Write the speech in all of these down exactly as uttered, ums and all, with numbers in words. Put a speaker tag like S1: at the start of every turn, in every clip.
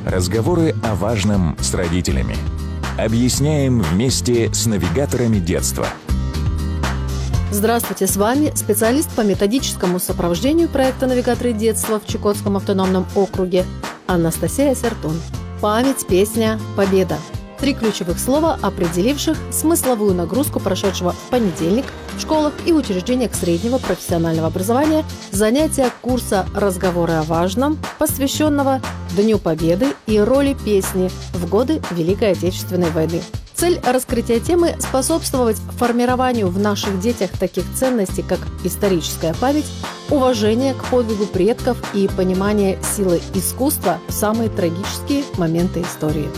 S1: Разговоры о важном с родителями. Объясняем вместе с навигаторами детства.
S2: Здравствуйте, с вами специалист по методическому сопровождению проекта «Навигаторы детства» в Чукотском автономном округе Анастасия Сертун. Память, песня, победа. Три ключевых слова, определивших смысловую нагрузку прошедшего в понедельник в школах и учреждениях среднего профессионального образования занятия курса «Разговоры о важном», посвященного Дню Победы и роли песни в годы Великой Отечественной войны. Цель раскрытия темы – способствовать формированию в наших детях таких ценностей, как историческая память, уважение к подвигу предков и понимание силы искусства в самые трагические моменты истории.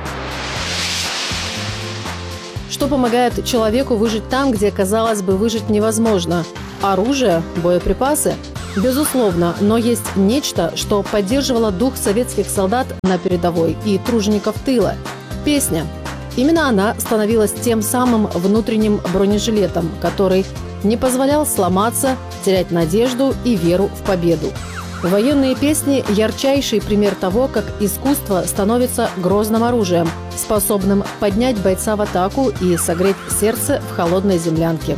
S2: Что помогает человеку выжить там, где, казалось бы, выжить невозможно? Оружие, боеприпасы? Безусловно, но есть нечто, что поддерживало дух советских солдат на передовой и тружеников тыла – песня. Именно она становилась тем самым внутренним бронежилетом, который не позволял сломаться, терять надежду и веру в победу. Военные песни – ярчайший пример того, как искусство становится грозным оружием, способным поднять бойца в атаку и согреть сердце в холодной землянке.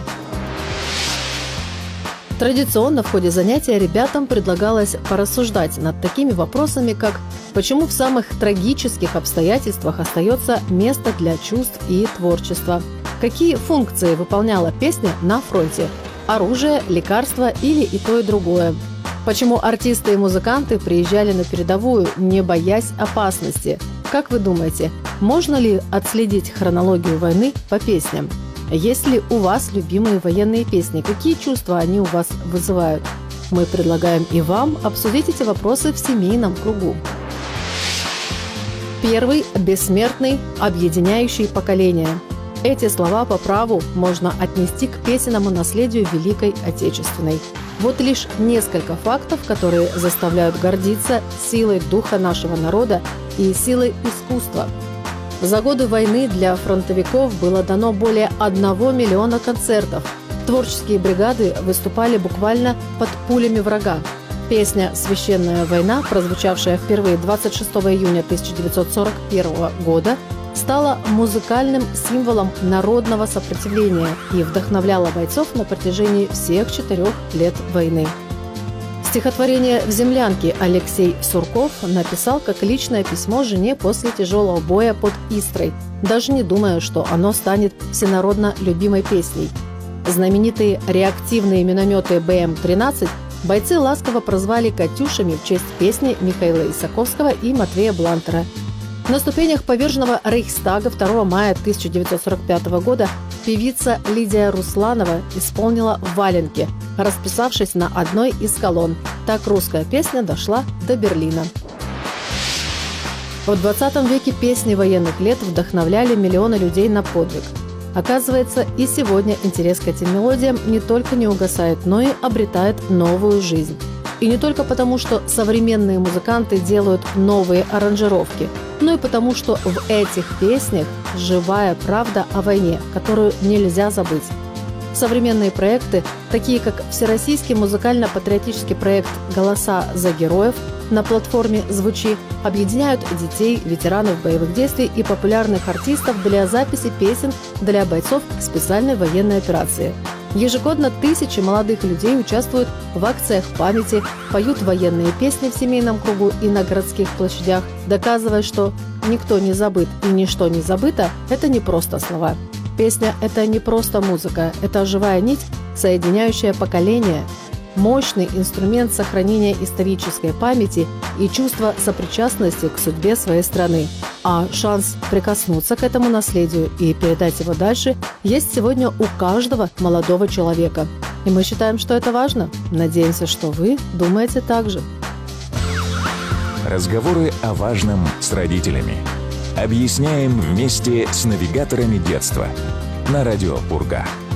S2: Традиционно в ходе занятия ребятам предлагалось порассуждать над такими вопросами, как почему в самых трагических обстоятельствах остается место для чувств и творчества, какие функции выполняла песня на фронте – оружие, лекарство или и то, и другое. Почему артисты и музыканты приезжали на передовую, не боясь опасности? Как вы думаете, можно ли отследить хронологию войны по песням? Есть ли у вас любимые военные песни? Какие чувства они у вас вызывают? Мы предлагаем и вам обсудить эти вопросы в семейном кругу. Первый – бессмертный, объединяющий поколение. Эти слова по праву можно отнести к песенному наследию Великой Отечественной. Вот лишь несколько фактов, которые заставляют гордиться силой духа нашего народа и силой искусства. За годы войны для фронтовиков было дано более одного миллиона концертов. Творческие бригады выступали буквально под пулями врага. Песня «Священная война», прозвучавшая впервые двадцать шестого июня тысяча девятьсот сорок первого года, стала музыкальным символом народного сопротивления и вдохновляла бойцов на протяжении всех четырех лет войны. Стихотворение «В землянке» Алексей Сурков написал как личное письмо жене после тяжелого боя под Истрой, даже не думая, что оно станет всенародно любимой песней. Знаменитые реактивные минометы Бэ Эм тринадцать бойцы ласково прозвали «Катюшами» в честь песни Михаила Исаковского и Матвея Блантера. На ступенях поверженного Рейхстага второго мая тысяча девятьсот сорок пятого года певица Лидия Русланова исполнила «Валенки», расписавшись на одной из колонн. Так русская песня дошла до Берлина. В двадцатом веке песни военных лет вдохновляли миллионы людей на подвиг. Оказывается, и сегодня интерес к этим мелодиям не только не угасает, но и обретает новую жизнь. И не только потому, что современные музыканты делают новые аранжировки, но и потому, что в этих песнях живая правда о войне, которую нельзя забыть. Современные проекты, такие как всероссийский музыкально-патриотический проект «Голоса за героев» на платформе «Звучи», объединяют детей, ветеранов боевых действий и популярных артистов для записи песен для бойцов специальной военной операции. Ежегодно тысячи молодых людей участвуют в акциях памяти, поют военные песни в семейном кругу и на городских площадях, доказывая, что никто не забыт и ничто не забыто – это не просто слова. Песня – это не просто музыка, это живая нить, соединяющая поколения, мощный инструмент сохранения исторической памяти и чувства сопричастности к судьбе своей страны. А шанс прикоснуться к этому наследию и передать его дальше есть сегодня у каждого молодого человека. И мы считаем, что это важно. Надеемся, что вы думаете так же.
S1: Разговоры о важном с родителями. Объясняем вместе с навигаторами детства на радио Пурга.